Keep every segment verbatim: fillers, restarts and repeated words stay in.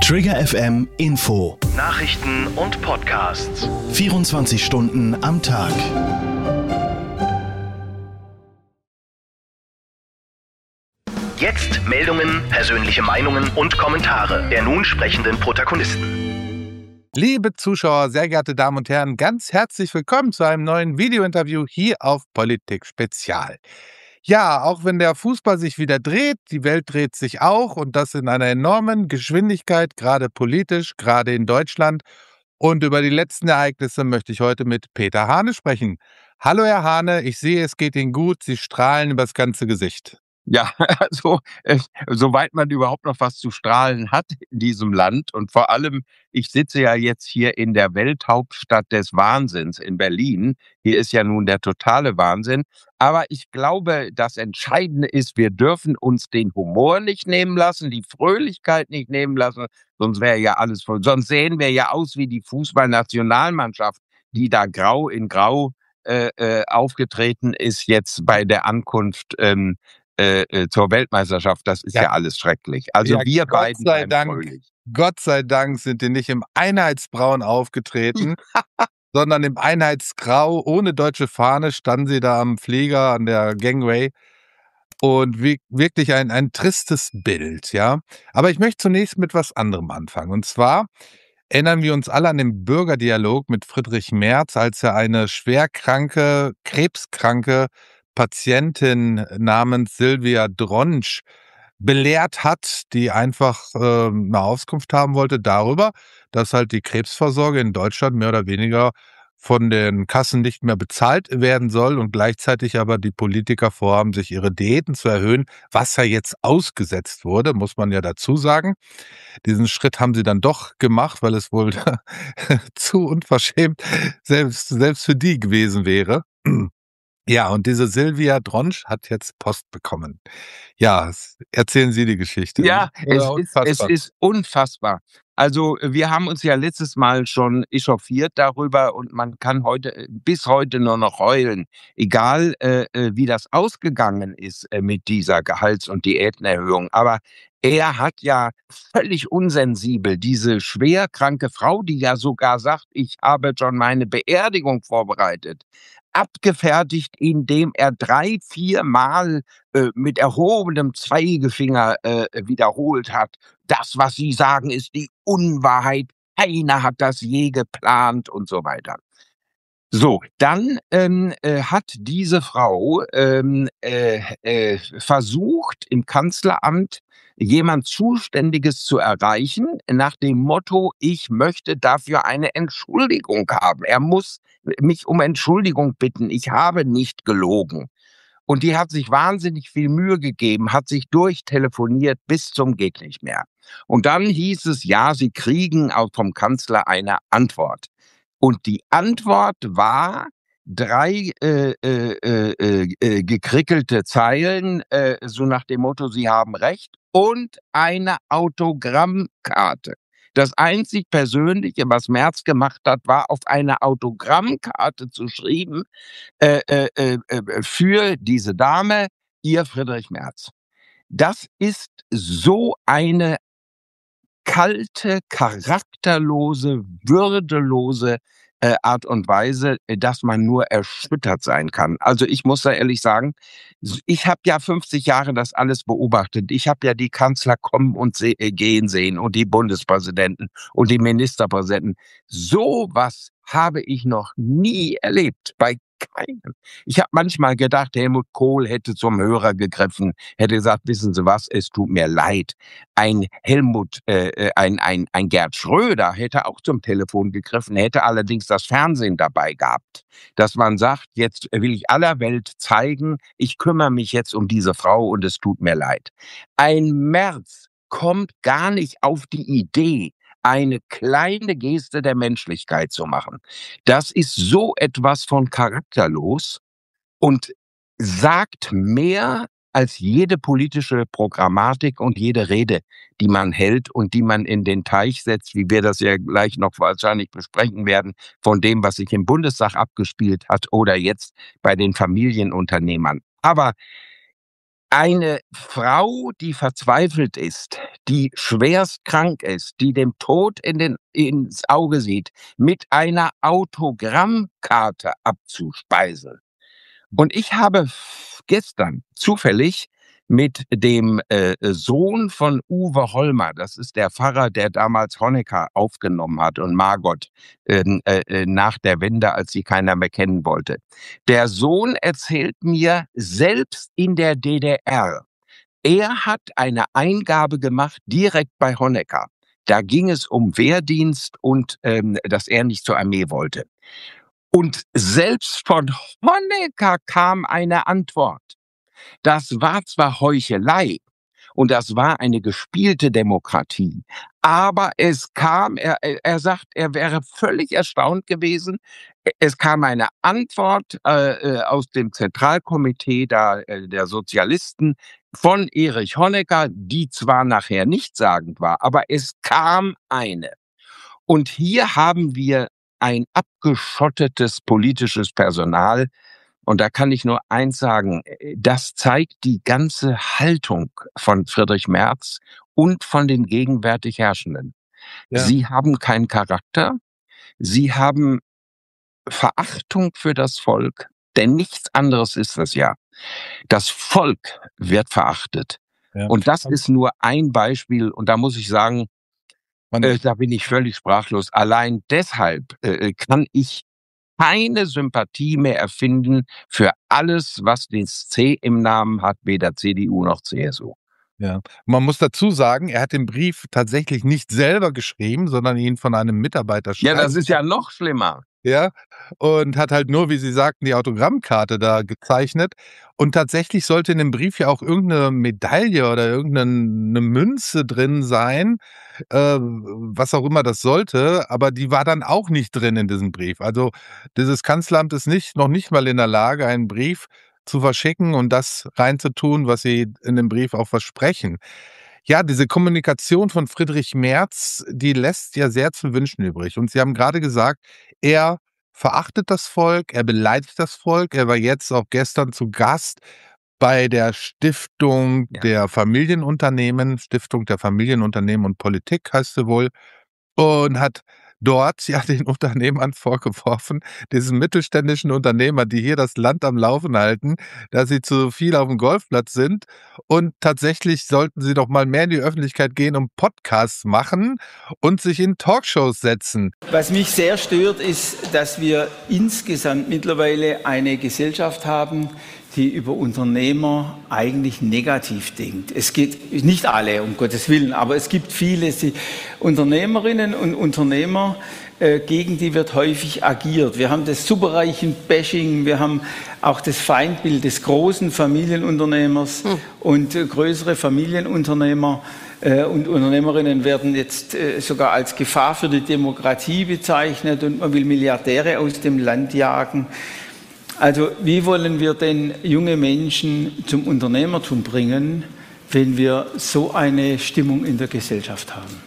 Trigger F M Info. Nachrichten und Podcasts. vierundzwanzig Stunden am Tag. Jetzt Meldungen, persönliche Meinungen und Kommentare der nun sprechenden Protagonisten. Liebe Zuschauer, sehr geehrte Damen und Herren, ganz herzlich willkommen zu einem neuen Videointerview hier auf Politik Spezial. Ja, auch wenn der Fußball sich wieder dreht, die Welt dreht sich auch und das in einer enormen Geschwindigkeit, gerade politisch, gerade in Deutschland. Und über die letzten Ereignisse möchte ich heute mit Peter Hane sprechen. Hallo Herr Hane, ich sehe, es geht Ihnen gut, Sie strahlen übers ganze Gesicht. Ja, also äh, soweit man überhaupt noch was zu strahlen hat in diesem Land. Und vor allem, ich sitze ja jetzt hier in der Welthauptstadt des Wahnsinns in Berlin. Hier ist ja nun der totale Wahnsinn. Aber ich glaube, das Entscheidende ist, wir dürfen uns den Humor nicht nehmen lassen, die Fröhlichkeit nicht nehmen lassen, sonst wäre ja alles voll. Sonst sehen wir ja aus wie die Fußballnationalmannschaft, die da grau in grau äh, äh, aufgetreten ist jetzt bei der Ankunft ähm, Äh, äh, zur Weltmeisterschaft, das ist ja, ja alles schrecklich. Also ja, wir Gott beiden sei bleiben Dank, fröhlich. Gott sei Dank sind die nicht im Einheitsbraun aufgetreten, sondern im Einheitsgrau. Ohne deutsche Fahne standen sie da am Flieger an der Gangway. Und wie, wirklich ein, ein tristes Bild, ja. Aber ich möchte zunächst mit was anderem anfangen. Und zwar erinnern wir uns alle an den Bürgerdialog mit Friedrich Merz, als er eine schwerkranke, krebskranke Patientin namens Silvia Dronsch belehrt hat, die einfach äh, eine Auskunft haben wollte darüber, dass halt die Krebsvorsorge in Deutschland mehr oder weniger von den Kassen nicht mehr bezahlt werden soll und gleichzeitig aber die Politiker vorhaben, sich ihre Diäten zu erhöhen, was ja jetzt ausgesetzt wurde, muss man ja dazu sagen. Diesen Schritt haben sie dann doch gemacht, weil es wohl zu unverschämt selbst, selbst für die gewesen wäre. Ja, und diese Silvia Dronsch hat jetzt Post bekommen. Ja, erzählen Sie die Geschichte. Ja, es Ja, ist, es unfassbar. ist unfassbar. Also wir haben uns ja letztes Mal schon echauffiert darüber und man kann heute bis heute nur noch heulen, egal äh, äh, wie das ausgegangen ist äh, mit dieser Gehalts- und Diätenerhöhung. Aber er hat ja völlig unsensibel diese schwerkranke Frau, die ja sogar sagt, ich habe schon meine Beerdigung vorbereitet, abgefertigt, indem er drei, vier Mal äh, mit erhobenem Zeigefinger äh, wiederholt hat, das, was Sie sagen, ist die Unwahrheit, keiner hat das je geplant und so weiter. So, dann ähm, äh, hat diese Frau ähm, äh, äh, versucht, im Kanzleramt jemand Zuständiges zu erreichen, nach dem Motto, ich möchte dafür eine Entschuldigung haben. Er muss mich um Entschuldigung bitten, ich habe nicht gelogen. Und die hat sich wahnsinnig viel Mühe gegeben, hat sich durchtelefoniert bis zum geht nicht mehr. Und dann hieß es, ja, sie kriegen auch vom Kanzler eine Antwort. Und die Antwort war drei äh, äh, äh, äh, gekrickelte Zeilen, äh, so nach dem Motto, Sie haben recht, und eine Autogrammkarte. Das einzig Persönliche, was Merz gemacht hat, war auf eine Autogrammkarte zu schreiben, äh, äh, äh, äh, für diese Dame, ihr Friedrich Merz. Das ist so eine kalte, charakterlose, würdelose äh, Art und Weise, äh, dass man nur erschüttert sein kann. Also ich muss da ehrlich sagen, s- ich habe ja fünfzig Jahre das alles beobachtet. Ich habe ja die Kanzler kommen und se äh, gehen sehen und die Bundespräsidenten und die Ministerpräsidenten. Sowas habe ich noch nie erlebt, bei keinem. Ich habe manchmal gedacht, Helmut Kohl hätte zum Hörer gegriffen, hätte gesagt, wissen Sie was, es tut mir leid. Ein Helmut, äh, äh, ein, ein, ein Gerd Schröder hätte auch zum Telefon gegriffen, hätte allerdings das Fernsehen dabei gehabt. Dass man sagt, jetzt will ich aller Welt zeigen, ich kümmere mich jetzt um diese Frau und es tut mir leid. Ein Merz kommt gar nicht auf die Idee, eine kleine Geste der Menschlichkeit zu machen. Das ist so etwas von charakterlos und sagt mehr als jede politische Programmatik und jede Rede, die man hält und die man in den Teich setzt, wie wir das ja gleich noch wahrscheinlich besprechen werden, von dem, was sich im Bundestag abgespielt hat oder jetzt bei den Familienunternehmern. Aber Eine Frau, die verzweifelt ist, die schwerst krank ist, die dem Tod in den, ins Auge sieht, mit einer Autogrammkarte abzuspeisen. Und ich habe gestern zufällig mit dem äh, Sohn von Uwe Hollmer, das ist der Pfarrer, der damals Honecker aufgenommen hat und Margot äh, äh, nach der Wende, als sie keiner mehr kennen wollte. Der Sohn erzählt mir, selbst in der D D R, er hat eine Eingabe gemacht direkt bei Honecker. Da ging es um Wehrdienst und ähm, dass er nicht zur Armee wollte. Und selbst von Honecker kam eine Antwort. Das war zwar Heuchelei und das war eine gespielte Demokratie, aber es kam, er, er sagt, er wäre völlig erstaunt gewesen. Es kam eine Antwort äh, aus dem Zentralkomitee da, äh, der Sozialisten von Erich Honecker, die zwar nachher nichtssagend war, aber es kam eine. Und hier haben wir ein abgeschottetes politisches Personal. Und da kann ich nur eins sagen, das zeigt die ganze Haltung von Friedrich Merz und von den gegenwärtig Herrschenden. Ja. Sie haben keinen Charakter, sie haben Verachtung für das Volk, denn nichts anderes ist das ja. Das Volk wird verachtet. Ja. Und das ist nur ein Beispiel. Und da muss ich sagen, äh, da bin ich völlig sprachlos. Allein deshalb äh, kann ich keine Sympathie mehr erfinden für alles, was das C im Namen hat, weder C D U noch C S U. Ja, man muss dazu sagen, er hat den Brief tatsächlich nicht selber geschrieben, sondern ihn von einem Mitarbeiter schreiben. Ja, das ist ja noch schlimmer. Ja, und hat halt nur, wie Sie sagten, die Autogrammkarte da gezeichnet. Und tatsächlich sollte in dem Brief ja auch irgendeine Medaille oder irgendeine Münze drin sein, äh, was auch immer das sollte, aber die war dann auch nicht drin in diesem Brief. Also dieses Kanzleramt ist nicht, noch nicht mal in der Lage, einen Brief zu verschicken und das reinzutun, was sie in dem Brief auch versprechen. Ja, diese Kommunikation von Friedrich Merz, die lässt ja sehr zu wünschen übrig. Und Sie haben gerade gesagt, er verachtet das Volk, er beleidigt das Volk. Er war jetzt auch gestern zu Gast bei der Stiftung ja. der Familienunternehmen, Stiftung der Familienunternehmen und Politik heißt sie wohl, und hat dort ja den Unternehmern vorgeworfen, diesen mittelständischen Unternehmer, die hier das Land am Laufen halten, dass sie zu viel auf dem Golfplatz sind. Und tatsächlich sollten sie doch mal mehr in die Öffentlichkeit gehen und Podcasts machen und sich in Talkshows setzen. Was mich sehr stört, ist, dass wir insgesamt mittlerweile eine Gesellschaft haben, die über Unternehmer eigentlich negativ denkt. Es geht nicht alle, um Gottes Willen, aber es gibt viele die Unternehmerinnen und Unternehmer, äh, gegen die wird häufig agiert. Wir haben das Superreichen-Bashing, wir haben auch das Feindbild des großen Familienunternehmers hm. und äh, größere Familienunternehmer äh, und Unternehmerinnen werden jetzt äh, sogar als Gefahr für die Demokratie bezeichnet und man will Milliardäre aus dem Land jagen. Also wie wollen wir denn junge Menschen zum Unternehmertum bringen, wenn wir so eine Stimmung in der Gesellschaft haben?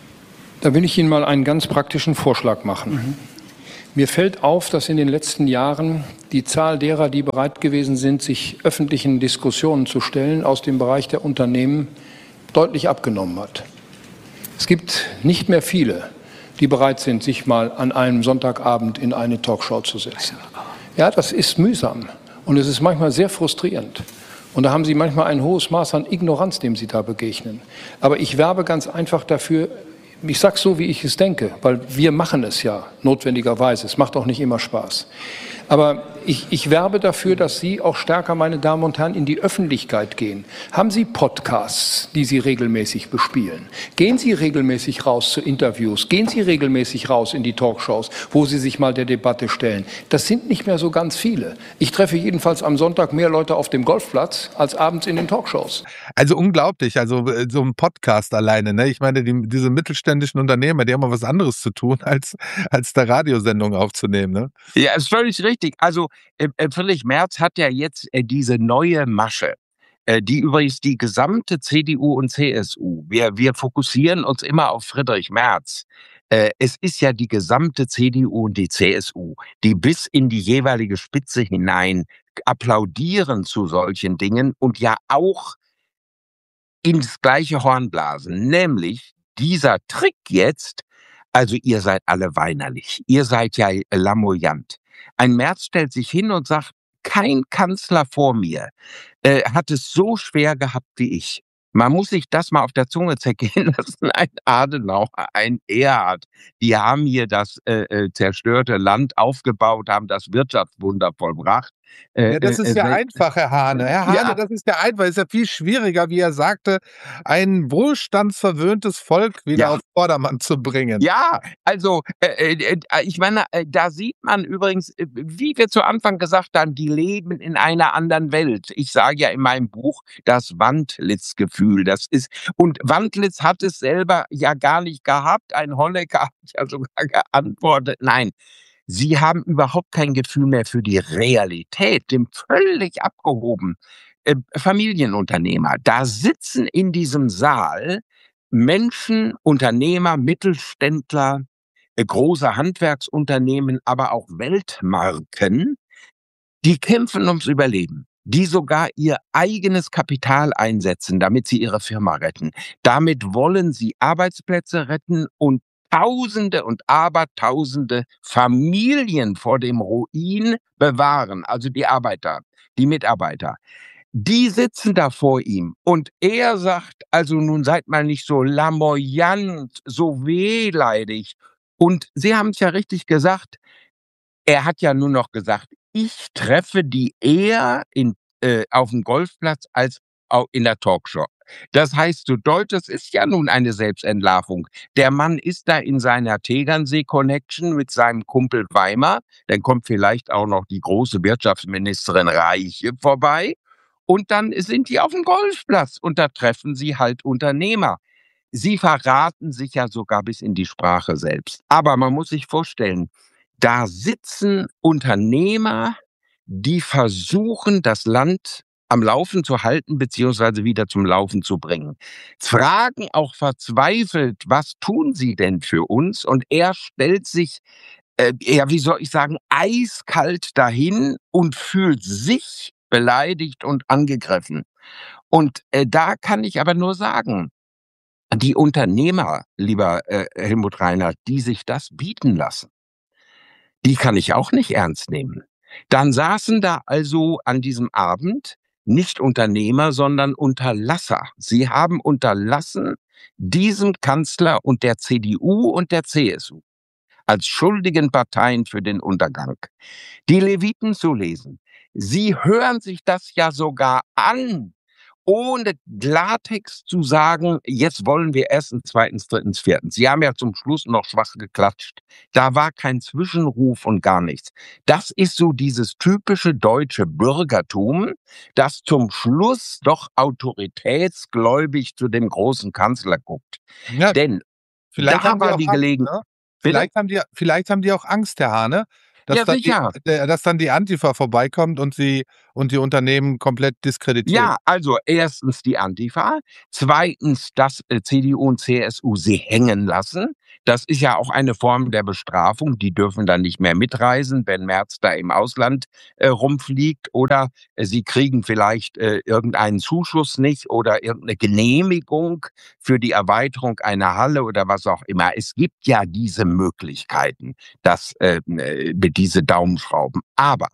Da will ich Ihnen mal einen ganz praktischen Vorschlag machen. Mhm. Mir fällt auf, dass in den letzten Jahren die Zahl derer, die bereit gewesen sind, sich öffentlichen Diskussionen zu stellen, aus dem Bereich der Unternehmen deutlich abgenommen hat. Es gibt nicht mehr viele, die bereit sind, sich mal an einem Sonntagabend in eine Talkshow zu setzen. Ja, das ist mühsam und es ist manchmal sehr frustrierend. Und da haben Sie manchmal ein hohes Maß an Ignoranz, dem Sie da begegnen. Aber ich werbe ganz einfach dafür, ich sage es so, wie ich es denke, weil wir machen es ja notwendigerweise. Es macht auch nicht immer Spaß. Aber ich, ich werbe dafür, dass Sie auch stärker, meine Damen und Herren, in die Öffentlichkeit gehen. Haben Sie Podcasts, die Sie regelmäßig bespielen? Gehen Sie regelmäßig raus zu Interviews? Gehen Sie regelmäßig raus in die Talkshows, wo Sie sich mal der Debatte stellen? Das sind nicht mehr so ganz viele. Ich treffe jedenfalls am Sonntag mehr Leute auf dem Golfplatz als abends in den Talkshows. Also unglaublich, also so ein Podcast alleine. Ne? Ich meine, die, diese mittelständischen Unternehmer, die haben mal was anderes zu tun, als, als da Radiosendungen aufzunehmen. Ne? Ja, ist völlig richtig. Also äh, Friedrich Merz hat ja jetzt äh, diese neue Masche, äh, die übrigens die gesamte C D U und C S U, wir, wir fokussieren uns immer auf Friedrich Merz. Äh, es ist ja die gesamte C D U und die C S U, die bis in die jeweilige Spitze hinein applaudieren zu solchen Dingen und ja auch ins gleiche Horn blasen. Nämlich dieser Trick jetzt, also ihr seid alle weinerlich, ihr seid ja lamoyant. Ein Merz stellt sich hin und sagt, kein Kanzler vor mir äh, hat es so schwer gehabt wie ich. Man muss sich das mal auf der Zunge zergehen lassen. Ein Adenauer, ein Erhard, die haben hier das äh, äh, zerstörte Land aufgebaut, haben das Wirtschaftswunder vollbracht. Äh, Ja, das äh, ist ja äh, einfach, Herr Hahne. Herr Hahne, Ja. das ist ja einfach. Ist ja viel schwieriger, wie er sagte, ein wohlstandsverwöhntes Volk wieder Ja. auf Vordermann zu bringen. Ja, also äh, äh, ich meine, äh, da sieht man übrigens, äh, wie wir zu Anfang gesagt haben, die leben in einer anderen Welt. Ich sage ja in meinem Buch das Wandlitz-Gefühl. Das ist, und Wandlitz hat es selber ja gar nicht gehabt. Ein Honecker hat ja sogar geantwortet, nein. Sie haben überhaupt kein Gefühl mehr für die Realität, dem völlig abgehoben. Äh, Familienunternehmer, da sitzen in diesem Saal Menschen, Unternehmer, Mittelständler, äh, große Handwerksunternehmen, aber auch Weltmarken, die kämpfen ums Überleben, die sogar ihr eigenes Kapital einsetzen, damit sie ihre Firma retten. Damit wollen sie Arbeitsplätze retten und Tausende und Abertausende Familien vor dem Ruin bewahren, also die Arbeiter, die Mitarbeiter. Die sitzen da vor ihm und er sagt, also nun seid mal nicht so lamoyant, so wehleidig. Und Sie haben es ja richtig gesagt, er hat ja nur noch gesagt, ich treffe die eher in, äh, auf dem Golfplatz als au- in der Talkshow. Das heißt zu Deutsch, das ist ja nun eine Selbstentlarvung. Der Mann ist da in seiner Tegernsee-Connection mit seinem Kumpel Weimar. Dann kommt vielleicht auch noch die große Wirtschaftsministerin Reiche vorbei. Und dann sind die auf dem Golfplatz und da treffen sie halt Unternehmer. Sie verraten sich ja sogar bis in die Sprache selbst. Aber man muss sich vorstellen, da sitzen Unternehmer, die versuchen, das Land am Laufen zu halten beziehungsweise wieder zum Laufen zu bringen. Fragen auch verzweifelt, was tun sie denn für uns? Und er stellt sich, äh, ja, wie soll ich sagen, eiskalt dahin und fühlt sich beleidigt und angegriffen. Und äh, da kann ich aber nur sagen, die Unternehmer, lieber äh, Helmut Reinhardt, die sich das bieten lassen, die kann ich auch nicht ernst nehmen. Dann saßen da also an diesem Abend nicht Unternehmer, sondern Unterlasser. Sie haben unterlassen, diesem Kanzler und der C D U und der C S U als schuldigen Parteien für den Untergang die Leviten zu lesen. Sie hören sich das ja sogar an, ohne Klartext zu sagen, jetzt wollen wir erstens, zweitens, drittens, viertens. Sie haben ja zum Schluss noch schwach geklatscht. Da war kein Zwischenruf und gar nichts. Das ist so dieses typische deutsche Bürgertum, das zum Schluss doch autoritätsgläubig zu dem großen Kanzler guckt. Ja, Denn vielleicht da haben die war auch die Angst, Gelegenheit. ne? Vielleicht haben die, vielleicht haben die auch Angst, Herr Hahne, dass, Ja, dann die, sicher. äh, dass dann die Antifa vorbeikommt und sie und die Unternehmen komplett diskreditiert. Ja, also erstens die Antifa, zweitens das äh, C D U und C S U sie hängen lassen. Das ist ja auch eine Form der Bestrafung. Die dürfen dann nicht mehr mitreisen, wenn Merz da im Ausland äh, rumfliegt, oder äh, sie kriegen vielleicht äh, irgendeinen Zuschuss nicht oder irgendeine Genehmigung für die Erweiterung einer Halle oder was auch immer. Es gibt ja diese Möglichkeiten, dass äh, äh, diese Daumenschrauben. Aber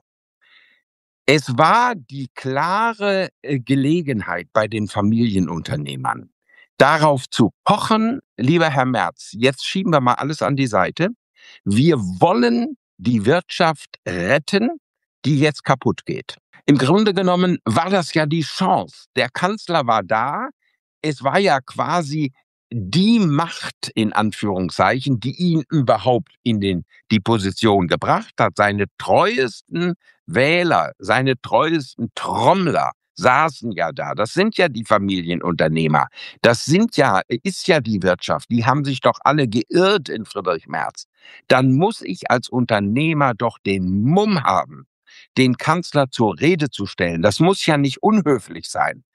es war die klare äh, Gelegenheit bei den Familienunternehmern, darauf zu pochen, lieber Herr Merz, jetzt schieben wir mal alles an die Seite. Wir wollen die Wirtschaft retten, die jetzt kaputt geht. Im Grunde genommen war das ja die Chance. Der Kanzler war da. Es war ja quasi die Macht, in Anführungszeichen, die ihn überhaupt in den, die Position gebracht hat. Seine treuesten Wähler, seine treuesten Trommler saßen ja da. Das sind ja die Familienunternehmer. Das sind ja, ist ja die Wirtschaft. Die haben sich doch alle geirrt in Friedrich Merz. Dann muss ich als Unternehmer doch den Mumm haben, den Kanzler zur Rede zu stellen. Das muss ja nicht unhöflich sein.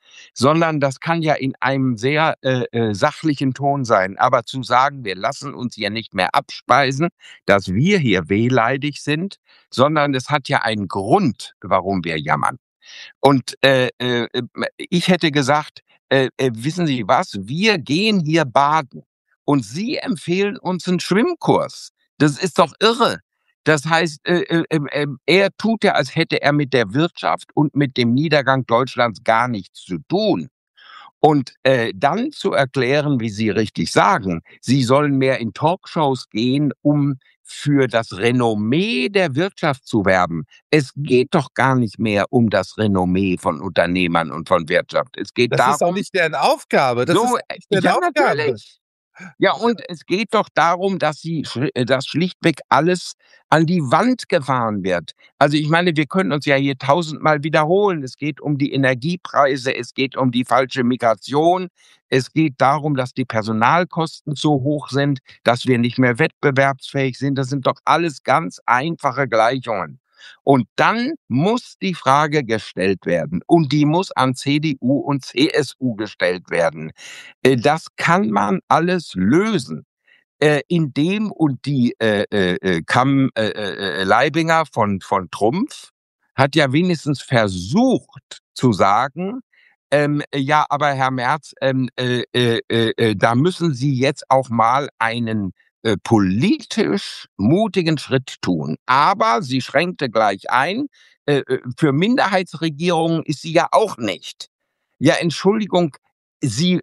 sondern das kann ja in einem sehr äh, äh, sachlichen Ton sein. Aber zu sagen, wir lassen uns hier nicht mehr abspeisen, dass wir hier wehleidig sind, sondern es hat ja einen Grund, warum wir jammern. Und äh, äh, ich hätte gesagt, äh, äh, wissen Sie was, wir gehen hier baden und Sie empfehlen uns einen Schwimmkurs. Das ist doch irre. Das heißt, äh, äh, äh, er tut ja, als hätte er mit der Wirtschaft und mit dem Niedergang Deutschlands gar nichts zu tun. Und äh, dann zu erklären, wie Sie richtig sagen, Sie sollen mehr in Talkshows gehen, um für das Renommee der Wirtschaft zu werben. Es geht doch gar nicht mehr um das Renommee von Unternehmern und von Wirtschaft. Es geht Das darum, ist auch nicht deren Aufgabe. Das so, ist nicht deren ja, Aufgabe. natürlich. Ja, und es geht doch darum, dass sie, schri- äh, dass schlichtweg alles an die Wand gefahren wird. Also ich meine, wir können uns ja hier tausendmal wiederholen. Es geht um die Energiepreise, es geht um die falsche Migration, es geht darum, dass die Personalkosten so hoch sind, dass wir nicht mehr wettbewerbsfähig sind. Das sind doch alles ganz einfache Gleichungen. Und dann muss die Frage gestellt werden und die muss an C D U und C S U gestellt werden. Äh, Das kann man alles lösen, äh, indem und die äh, äh, äh, Kamm äh, äh, Leibinger von, von Trumpf hat ja wenigstens versucht zu sagen, ähm, ja, aber Herr Merz, ähm, äh, äh, äh, äh, da müssen Sie jetzt auch mal einen äh, politisch mutigen Schritt tun. Aber sie schränkte gleich ein, äh, äh, für Minderheitsregierungen ist sie ja auch nicht. Ja, Entschuldigung, sie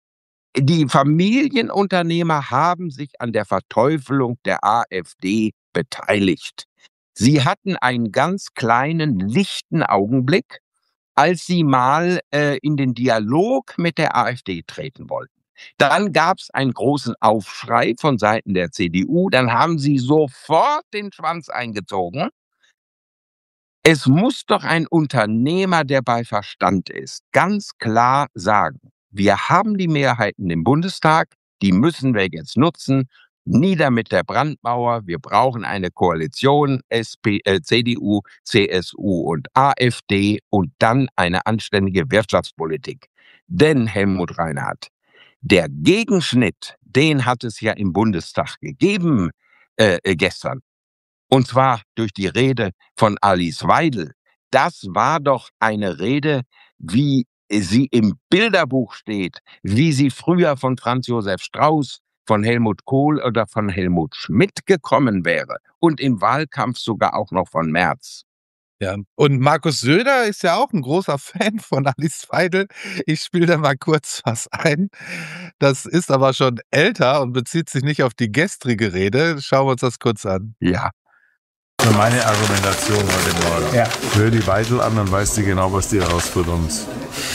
die Familienunternehmer haben sich an der Verteufelung der AfD beteiligt. Sie hatten einen ganz kleinen, lichten Augenblick, als sie mal äh, in den Dialog mit der AfD treten wollten. Dann gab es einen großen Aufschrei von Seiten der C D U. Dann haben sie sofort den Schwanz eingezogen. Es muss doch ein Unternehmer, der bei Verstand ist, ganz klar sagen, wir haben die Mehrheiten im Bundestag, die müssen wir jetzt nutzen. Nieder mit der Brandmauer, wir brauchen eine Koalition, S P, äh, C D U, C S U und AfD und dann eine anständige Wirtschaftspolitik. Denn, Helmut Reinhardt, der Gegenschnitt, den hat es ja im Bundestag gegeben äh, äh, gestern. Und zwar durch die Rede von Alice Weidel. Das war doch eine Rede, wie sie im Bilderbuch steht, wie sie früher von Franz Josef Strauß, von Helmut Kohl oder von Helmut Schmidt gekommen wäre. Und im Wahlkampf sogar auch noch von Merz. Ja. Und Markus Söder ist ja auch ein großer Fan von Alice Weidel. Ich spiele da mal kurz was ein. Das ist aber schon älter und bezieht sich nicht auf die gestrige Rede. Schauen wir uns das kurz an. Ja. Also meine Argumentation heute Morgen. Ja. Hör die Weidel an, dann weißt du genau, was die herausfordert uns.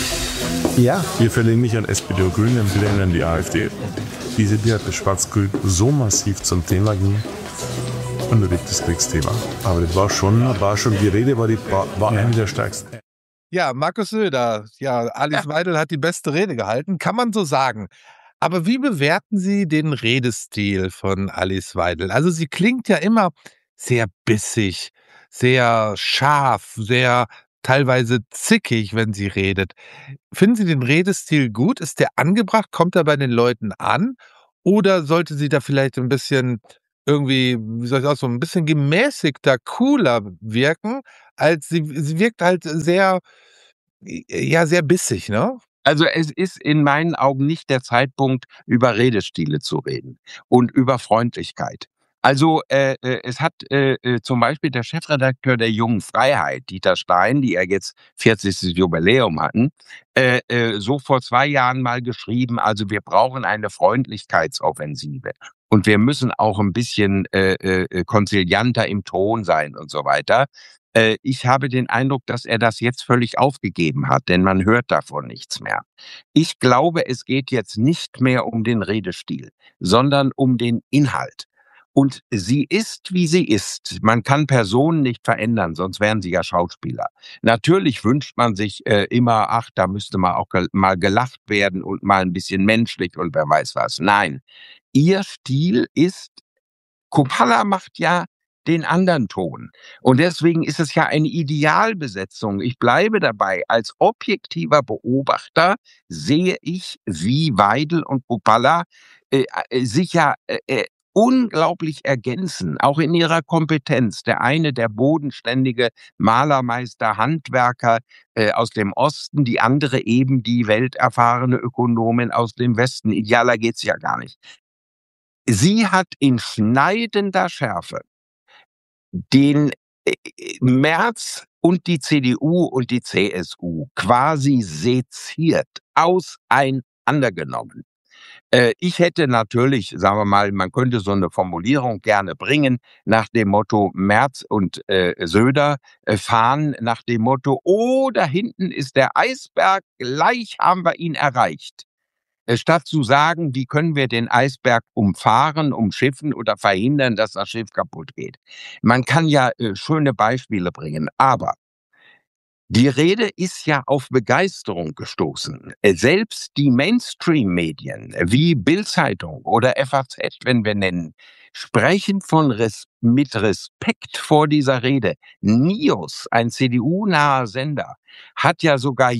Ja. Wir verlieren nicht an S P D und Grüne, wir verlieren an die AfD. Diese Debatte Schwarz-Grün so massiv zum Thema ging. Unbedingt das Kriegsthema. Aber das war schon, war schon die Rede war, die, war, war Ja. eine der stärksten. Ja, Markus Söder. Ja, Alice Weidel hat die beste Rede gehalten, kann man so sagen. Aber wie bewerten Sie den Redestil von Alice Weidel? Also sie klingt ja immer sehr bissig, sehr scharf, sehr teilweise zickig, wenn sie redet. Finden Sie den Redestil gut? Ist der angebracht? Kommt er bei den Leuten an? Oder sollte sie da vielleicht ein bisschen irgendwie, wie soll ich sagen, so ein bisschen gemäßigter, cooler wirken, als sie, sie wirkt halt sehr, ja, sehr bissig, ne? Also es ist in meinen Augen nicht der Zeitpunkt, über Redestile zu reden und über Freundlichkeit. Also äh, äh, es hat äh, äh, zum Beispiel der Chefredakteur der Jungen Freiheit, Dieter Stein, die ja jetzt vierzigstes Jubiläum hatten, äh, äh, so vor zwei Jahren mal geschrieben, also wir brauchen eine Freundlichkeitsoffensive. Und wir müssen auch ein bisschen äh, äh, konzilianter im Ton sein und so weiter. Äh, ich habe den Eindruck, dass er das jetzt völlig aufgegeben hat, denn man hört davon nichts mehr. Ich glaube, es geht jetzt nicht mehr um den Redestil, sondern um den Inhalt. Und sie ist, wie sie ist. Man kann Personen nicht verändern, sonst wären sie ja Schauspieler. Natürlich wünscht man sich äh, immer, ach, da müsste mal auch gel- mal gelacht werden und mal ein bisschen menschlich und wer weiß was. Nein, ihr Stil ist, Kupala macht ja den anderen Ton. Und deswegen ist es ja eine Idealbesetzung. Ich bleibe dabei. Als objektiver Beobachter sehe ich, wie Weidel und Bupalla äh, sich ja äh, unglaublich ergänzen, auch in ihrer Kompetenz. Der eine, der bodenständige Malermeister, Handwerker äh, aus dem Osten, die andere eben die welterfahrene Ökonomin aus dem Westen. Idealer geht's ja gar nicht. Sie hat in schneidender Schärfe den äh, Merz und die C D U und die C S U quasi seziert, auseinandergenommen. Äh, ich hätte natürlich, sagen wir mal, man könnte so eine Formulierung gerne bringen, nach dem Motto Merz und äh, Söder äh, fahren nach dem Motto, oh, da hinten ist der Eisberg, gleich haben wir ihn erreicht. Äh, statt zu sagen, wie können wir den Eisberg umfahren, umschiffen oder verhindern, dass das Schiff kaputt geht. Man kann ja äh, schöne Beispiele bringen, aber die Rede ist ja auf Begeisterung gestoßen. Selbst die Mainstream-Medien wie Bild-Zeitung oder F A Z, wenn wir nennen, sprechen von Res- mit Respekt vor dieser Rede. Nios, ein C D U-naher Sender, hat ja sogar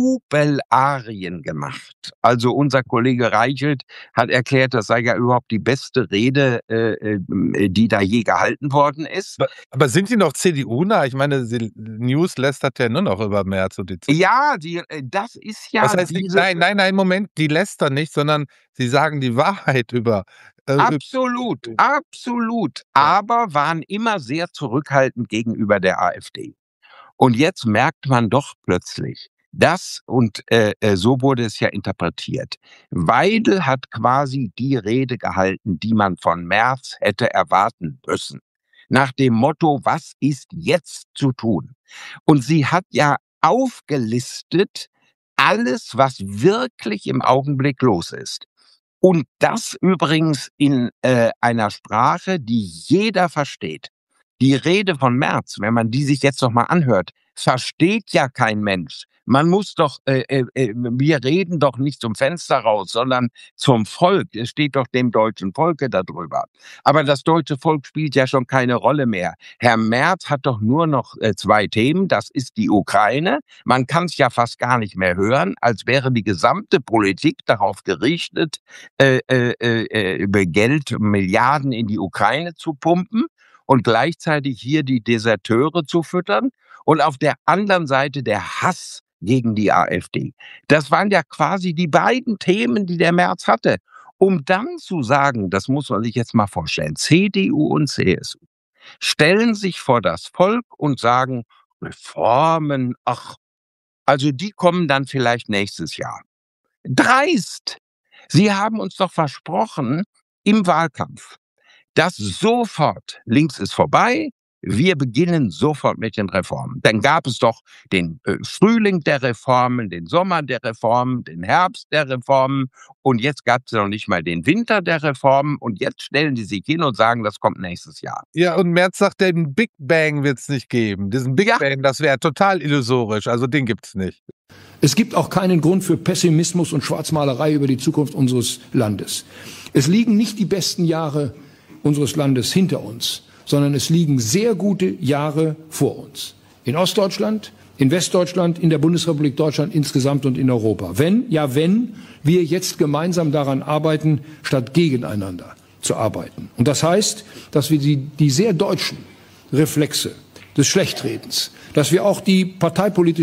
Jubelarien gemacht. Also unser Kollege Reichelt hat erklärt, das sei ja überhaupt die beste Rede, äh, die da je gehalten worden ist. Aber, aber sind die noch C D U-nah? Ich meine, die News lästert ja nur noch über Merz und die C D U. Ja, die, das ist ja Das heißt, diese... nein, nein, nein, Moment, die lästern nicht, sondern sie sagen die Wahrheit über... Äh, Absolut, absolut. Aber waren immer sehr zurückhaltend gegenüber der AfD. Und jetzt merkt man doch plötzlich, das, und äh, so wurde es ja interpretiert, Weidel hat quasi die Rede gehalten, die man von Merz hätte erwarten müssen. Nach dem Motto, was ist jetzt zu tun? Und sie hat ja aufgelistet alles, was wirklich im Augenblick los ist. Und das übrigens in äh, einer Sprache, die jeder versteht. Die Rede von Merz, wenn man die sich jetzt noch mal anhört, versteht ja kein Mensch. Man muss doch, äh, äh, wir reden doch nicht zum Fenster raus, sondern zum Volk. Es steht doch dem deutschen Volke darüber. Aber das deutsche Volk spielt ja schon keine Rolle mehr. Herr Merz hat doch nur noch äh, zwei Themen. Das ist die Ukraine. Man kann es ja fast gar nicht mehr hören, als wäre die gesamte Politik darauf gerichtet, äh, äh, äh, Geld, Milliarden in die Ukraine zu pumpen und gleichzeitig hier die Deserteure zu füttern. Und auf der anderen Seite der Hass gegen die AfD. Das waren ja quasi die beiden Themen, die der Merz hatte. Um dann zu sagen, das muss man sich jetzt mal vorstellen, C D U und C S U stellen sich vor das Volk und sagen, Reformen, ach, also die kommen dann vielleicht nächstes Jahr. Dreist! Sie haben uns doch versprochen im Wahlkampf, dass sofort, links ist vorbei, wir beginnen sofort mit den Reformen. Dann gab es doch den äh, Frühling der Reformen, den Sommer der Reformen, den Herbst der Reformen und jetzt gab es noch nicht mal den Winter der Reformen und jetzt stellen die sich hin und sagen, das kommt nächstes Jahr. Ja, und Merz sagt, den Big Bang wird es nicht geben. Diesen Big ja. Bang, das wäre total illusorisch, also den gibt es nicht. Es gibt auch keinen Grund für Pessimismus und Schwarzmalerei über die Zukunft unseres Landes. Es liegen nicht die besten Jahre unseres Landes hinter uns, sondern es liegen sehr gute Jahre vor uns. In Ostdeutschland, in Westdeutschland, in der Bundesrepublik Deutschland insgesamt und in Europa. Wenn, ja wenn, wir jetzt gemeinsam daran arbeiten, statt gegeneinander zu arbeiten. Und das heißt, dass wir die, die sehr deutschen Reflexe des Schlechtredens, dass wir auch die parteipolitischen